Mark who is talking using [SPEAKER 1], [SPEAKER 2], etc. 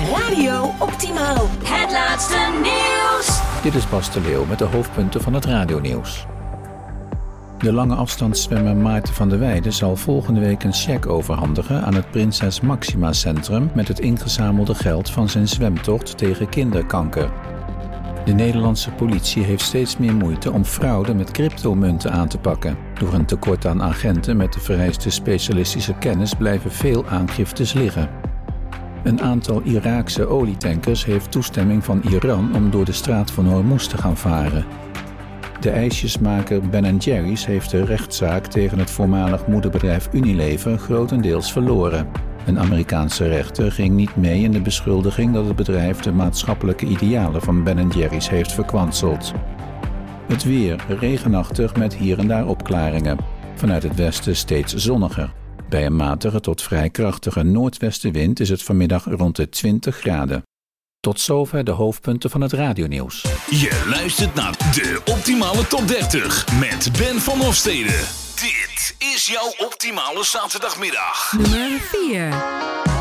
[SPEAKER 1] Radio Optimaal. Het laatste nieuws.
[SPEAKER 2] Dit is Bas de Leeuw met de hoofdpunten van het radionieuws. De lange afstandszwemmer Maarten van der Weijden zal volgende week een cheque overhandigen aan het Prinses Maxima Centrum met het ingezamelde geld van zijn zwemtocht tegen kinderkanker. De Nederlandse politie heeft steeds meer moeite om fraude met cryptomunten aan te pakken. Door een tekort aan agenten met de vereiste specialistische kennis blijven veel aangiftes liggen. Een aantal Iraakse olietankers heeft toestemming van Iran om door de straat van Hormuz te gaan varen. De ijsjesmaker Ben & Jerry's heeft de rechtszaak tegen het voormalig moederbedrijf Unilever grotendeels verloren. Een Amerikaanse rechter ging niet mee in de beschuldiging dat het bedrijf de maatschappelijke idealen van Ben & Jerry's heeft verkwanseld. Het weer, regenachtig met hier en daar opklaringen. Vanuit het westen steeds zonniger. Bij een matige tot vrij krachtige noordwestenwind is het vanmiddag rond de 20 graden. Tot zover de hoofdpunten van het radionieuws.
[SPEAKER 3] Je luistert naar de Optimale Top 30 met Ben van Hofstede. Dit is jouw Optimale Zaterdagmiddag.
[SPEAKER 1] Nummer 4.